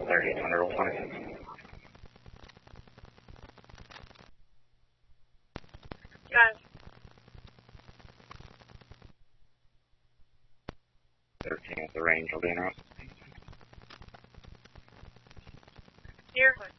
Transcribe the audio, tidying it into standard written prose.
3800 will 26. Guys. 13 at the range will be in route. Here.